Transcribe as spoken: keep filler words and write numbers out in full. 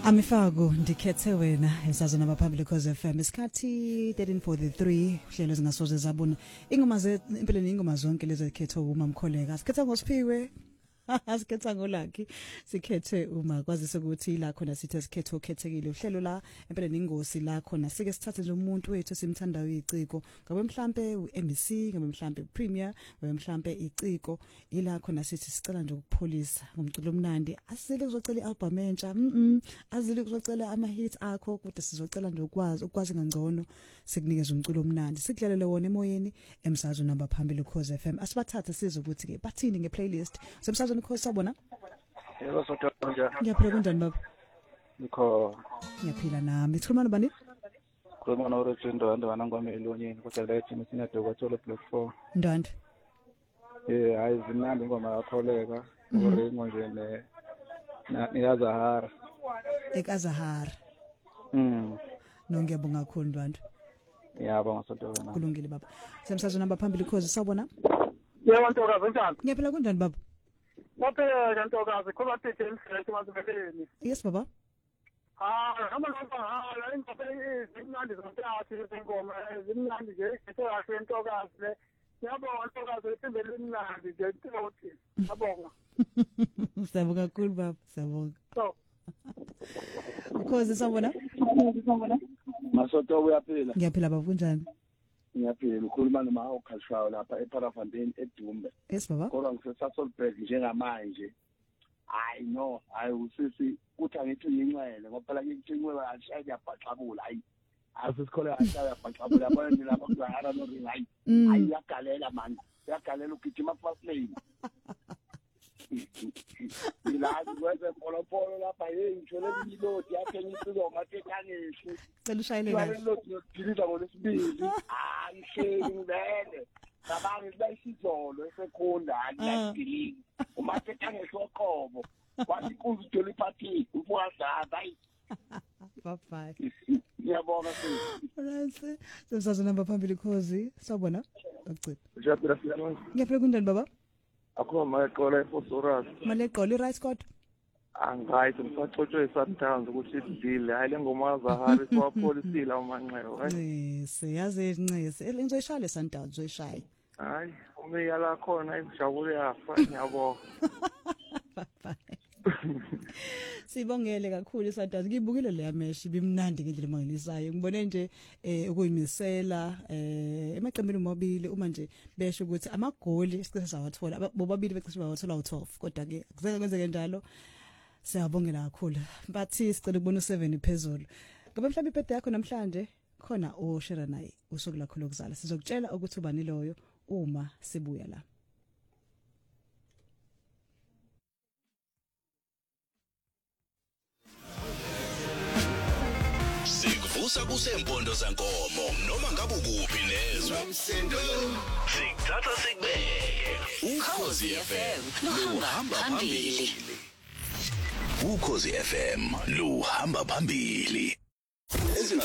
Amifaku ndikhethe wena esazona abaphambili cause F M isikhathi thirteen forty-three hlelo zingasoze zabona ingoma ze impela ingoma zonke lezi ekhetho uma Mkholeka sikhetha ngosiphiwe asikhetha ngolakhi sikhethe uma kwazise ukuthi la khona sithe sikhetho okhethekile uhlelo la empela ningosi la khona sike sithathe nje umuntu wethu simthandayo iciko ngabe mhlambe u-M B C ngabe mhlambe Premier ngabe mhlambe iciko ila khona sithi sicela nje ukupholisa ngomculo omnandi asile kuzocela ialbum entsha mhm azile kuzocela ama hits akho kodwa sizocela nje ukwazi ukwazi ngangcono sikunikeza umculo omnandi sikudlalele wona emoyeni emsazweni namba phambili cause F M asibathathe sizwe ukuthi ke bathini ngeplaylist semsazweni cause sabona yebo sothola njani ngiyaphila kunjani baba ngikho ngiyaphila nami sikhuluma nobani khuluma no Retsendo andwana ngwami elonyeni kodwa la ethi sinade kwathola block four ndwande eh hayi zinandi ngoma yakholeka uringo nje ne niyazahara ekazahara mm no ngiyabonga kakhulu ndwande yabo ngasothola kulungile baba semsazweni namba phambili cause sabona yebo ntokazi njani ngiyaphila kunjani baba Waphela ntokazi khona thithi emhlanje mazibeleni yes baba ah hamba hamba la ingaphe izimnandi zontathi izingoma ezimnandi nje ethokazi ntokazi le yabonga ntokazi isimbele imnandi nje intothi yabonga Siyabonga kakhulu baba siyabonga so cause sabona masoto uyaphila ngiyaphila baba kunjani ngiyaphila ukhuluma noma ukhalishayo lapha eParafandeni eDumbe yes baba kodwa ngiseSasolburg njengamanje hayi no hayi usisi uthi angithi uyinxele ngoba phela ngithi inxele ashaya yabhaxabula hayi asisikhola ashaya yabhaxabula yabona nje lapha kuzahara no ring hayi hayi yagalela man yagalela ugijima fast lane ilazi kweze polopolo lapha hey ngithole ilodi yakhe ngisizo ngathekangehli cela ushayele kahle ilodi yokuphilisa ngolesibili hayi shezi ngibele Sabani bayisizolo esekhonda alidili uma thekangehli oqobo wathi kuze uthola iphathi ufuazaza hayi bye ngiyabonga sisi right semsazweni namba phambili cause sabona akucipha ujaphila siyabonga ngiyaphila kunjani baba akho mayeqola eFosorus maleqola i-right squad angayi simsacotshwe Sundowns ukuthi idile hayi lengoma zahari siwapholisile umanxeyo hayi siyazi incisi enzoyishaya Sundowns zoyishaya hayi umeya la khona ijabule yafa ngiyabonga Sibongele kakhulu iSundowns ngibukile le yameshi bimnandi ngendlela emangilisayo ngibone nje eh ukuyimisela eh emaqembini omabili uma nje besho ukuthi amagoli isiqise sawathola bobabili becishe bawathola u-twelve kodwa ke kuzeke kwenzeke njalo siyabongela kakhulu bathi sicela ukubona u-seven phezulu ngabe mhlawumbe ibirthday yakho namhlanje khona oshare naye usuku lakho lokuzala sizokutshela ukuthi ubani loyo uma sibuya la Sikuvusa kusempondo zankomo noma ngabe ukuphi nezwe sikuthatha sikubeke Ukhozi F M luhamba phambili Ukhozi F M luhamba phambili